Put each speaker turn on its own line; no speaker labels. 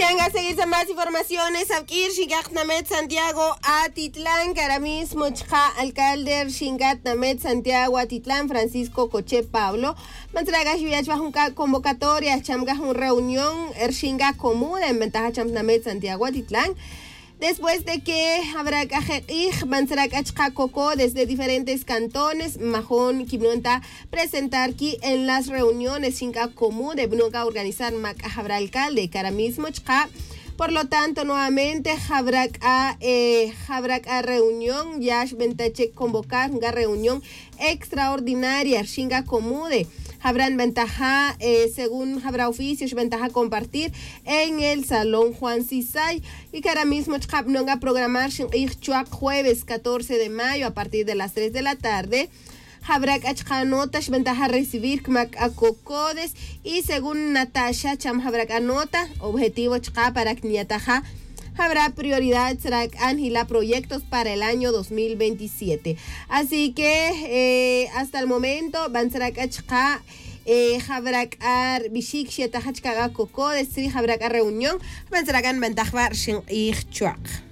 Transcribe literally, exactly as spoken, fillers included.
Bien, a seguir con más informaciones. Aquí Shingat Namet Santiago Atitlán, que ahora mismo Chja, alcalde Shingat Namet Santiago Atitlán, Francisco Coche Pablo, Mantraga Shuyachbajunca convocatoria, Chamgas un reunión, Ershinga común en ventaja Cham Namet Santiago Atitlán. Después de que habrá Kajej, Manzarak Achkakoko desde diferentes cantones, Majón Kimnonta presentar aquí en las reuniones Shinga común de Bnuga organizar Mac habrá alcalde, que ahora mismo Chka. Por lo tanto, nuevamente habrá a eh, habrá a reunión, Yash Ventache convocar una reunión extraordinaria, Shinga común de habrán ventaja, eh, según habrá oficios, ventaja compartir en el Salón Juan Cisay, y que ahora mismo no a programar jueves catorce de mayo a partir de las tres de la tarde. Habrá notas, ventaja recibir a cocodes, y según Natasha, cham habrá anota, objetivo para Kniataja. Habrá prioridad será Ángela proyectos para el año dos mil veintisiete. Así que eh, hasta el momento van a ser eh, habrá bishik sheta hachkaga coco de sri habrá reunión van a ser ventaja y chuak.